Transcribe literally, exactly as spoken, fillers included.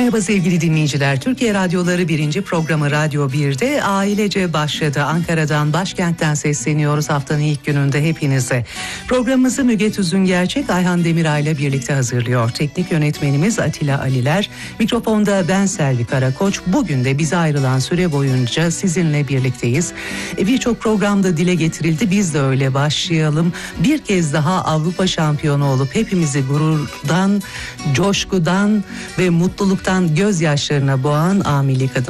Merhaba sevgili dinleyiciler. Türkiye Radyoları birinci programı Radyo bir'de ailece başladı. Ankara'dan, başkentten sesleniyoruz haftanın ilk gününde hepinize. Programımızı Müge Tüzün Gerçek, Ayhan Demiray ile birlikte hazırlıyor. Teknik yönetmenimiz Atilla Aliler. Mikrofonda ben Selvi Karakoç. Bugün de bize ayrılan süre boyunca sizinle birlikteyiz. E, Birçok programda dile getirildi. Biz de öyle başlayalım. Bir kez daha Avrupa şampiyonu olup hepimizi gururdan, coşkudan ve mutluluktan gözyaşlarına boğan A Milli Kadın